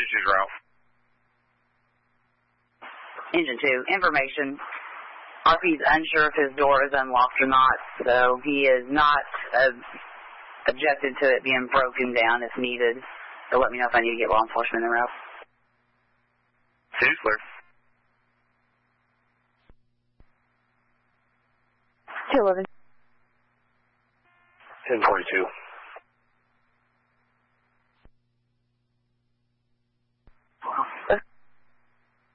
2's route. Engine 2, information. RP's unsure if his door is unlocked or not, so he is not objected to it being broken down if needed. So let me know if I need to get law enforcement en route. 2's clear. 211. 1042.